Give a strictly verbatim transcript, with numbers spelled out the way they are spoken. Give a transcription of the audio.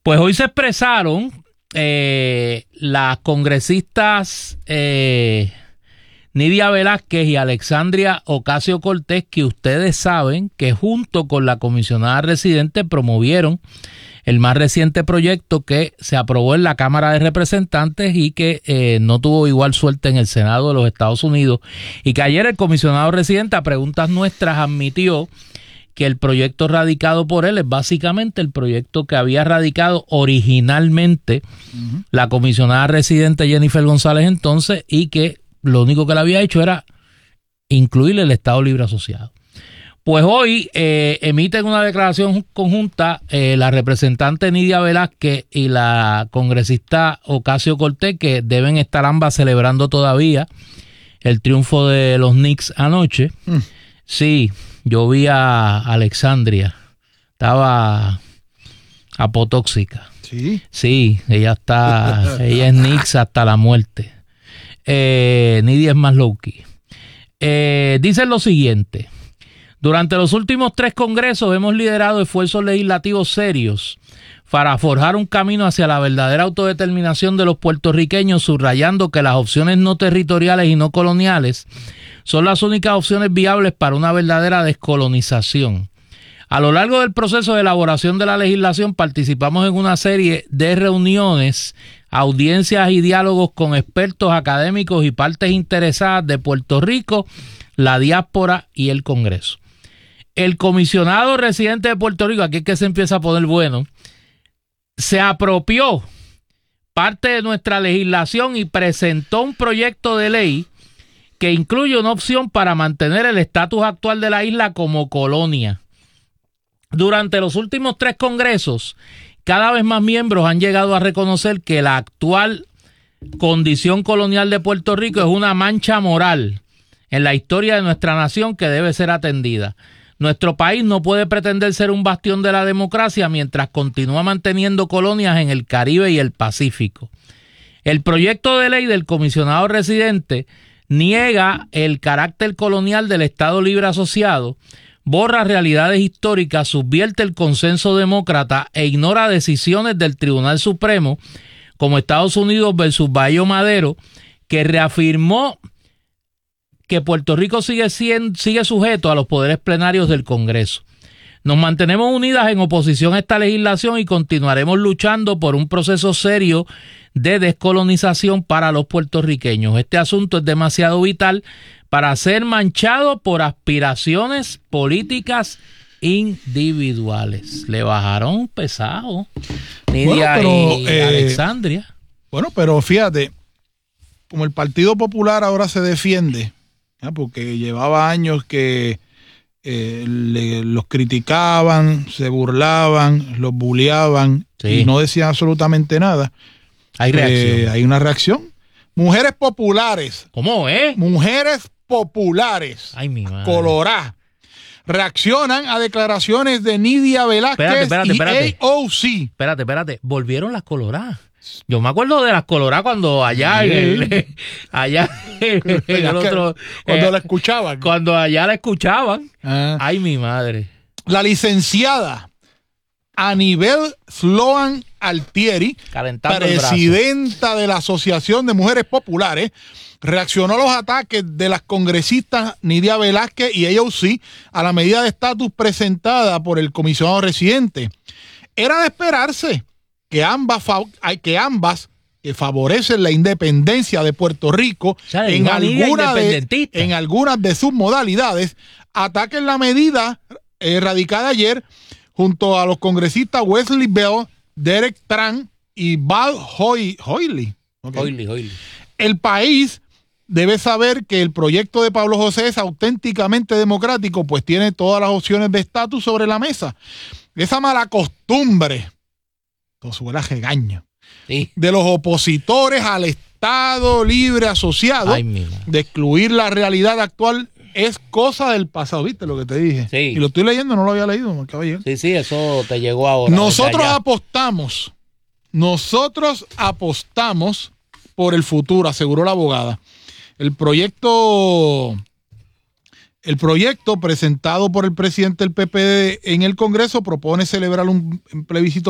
Pues hoy se expresaron eh, las congresistas eh, Nidia Velázquez y Alexandria Ocasio-Cortez, que ustedes saben que junto con la comisionada residente promovieron el más reciente proyecto que se aprobó en la Cámara de Representantes y que eh, no tuvo igual suerte en el Senado de los Estados Unidos, y que ayer el comisionado residente, a preguntas nuestras, admitió que el proyecto radicado por él es básicamente el proyecto que había radicado originalmente uh-huh. la comisionada residente Jennifer González entonces, y que lo único que le había hecho era incluir el Estado Libre Asociado. Pues hoy eh, emiten una declaración conjunta eh, la representante Nidia Velázquez y la congresista Ocasio-Cortez, que deben estar ambas celebrando todavía el triunfo de los Knicks anoche. Mm. Sí, yo vi a Alexandria, estaba apotóxica. Sí. Sí, ella está, ella es Knicks hasta la muerte. Eh, Nidia es más low-key. Eh, dicen lo siguiente: durante los últimos tres congresos hemos liderado esfuerzos legislativos serios para forjar un camino hacia la verdadera autodeterminación de los puertorriqueños, subrayando que las opciones no territoriales y no coloniales son las únicas opciones viables para una verdadera descolonización. A lo largo del proceso de elaboración de la legislación participamos en una serie de reuniones, audiencias y diálogos con expertos académicos y partes interesadas de Puerto Rico, la diáspora y el Congreso. El comisionado residente de Puerto Rico, aquí es que se empieza a poner bueno, se apropió parte de nuestra legislación y presentó un proyecto de ley que incluye una opción para mantener el estatus actual de la isla como colonia. Durante los últimos tres congresos, cada vez más miembros han llegado a reconocer que la actual condición colonial de Puerto Rico es una mancha moral en la historia de nuestra nación que debe ser atendida. Nuestro país no puede pretender ser un bastión de la democracia mientras continúa manteniendo colonias en el Caribe y el Pacífico. El proyecto de ley del comisionado residente niega el carácter colonial del Estado Libre Asociado, borra realidades históricas, subvierte el consenso demócrata e ignora decisiones del Tribunal Supremo, como Estados Unidos versus Bayo Madero, que reafirmó que Puerto Rico sigue, siendo, sigue sujeto a los poderes plenarios del Congreso. Nos mantenemos unidas en oposición a esta legislación y continuaremos luchando por un proceso serio de descolonización para los puertorriqueños. Este asunto es demasiado vital para ser manchado por aspiraciones políticas individuales. Le bajaron pesado Nidia bueno, y eh, Alexandria. Bueno, pero fíjate, como el Partido Popular ahora se defiende, ¿ya? Porque llevaba años que eh, le, los criticaban, se burlaban, los bulleaban sí. y no decían absolutamente nada. Hay reacción. Eh, hay una reacción. Mujeres populares. ¿Cómo es? Mujeres populares. Ay, mi madre. Colorá. Reaccionan a declaraciones de Nidia Velázquez espérate, espérate, y espérate. A O C. Espérate, espérate. Volvieron las coloradas. Yo me acuerdo de las coloradas cuando allá sí. en el, allá en el otro, cuando eh, la escuchaban. Cuando allá la escuchaban. Ah. Ay, mi madre. La licenciada Anibel Sloan Altieri, calentando presidenta de la Asociación de Mujeres Populares, reaccionó a los ataques de las congresistas Nidia Velázquez y A O C a la medida de estatus presentada por el comisionado residente. Era de esperarse que ambas, que ambas que favorecen la independencia de Puerto Rico o sea, en, alguna de, en algunas de sus modalidades ataquen la medida eh, radicada ayer junto a los congresistas Wesley Bell, Derek Tran y Val Hoy, Hoyley. Okay. Hoyley, Hoyley. El país debe saber que el proyecto de Pablo José es auténticamente democrático, pues tiene todas las opciones de estatus sobre la mesa. Esa mala costumbre, todo huele a regaño, sí. de los opositores al Estado Libre Asociado, Ay, de excluir la realidad actual, es cosa del pasado. ¿Viste lo que te dije? Sí. Y lo estoy leyendo, no lo había leído, caballero. Sí, sí, eso te llegó ahora. Nosotros apostamos, nosotros apostamos por el futuro, aseguró la abogada. El proyecto, el proyecto presentado por el presidente del P P D en el Congreso propone celebrar un plebiscito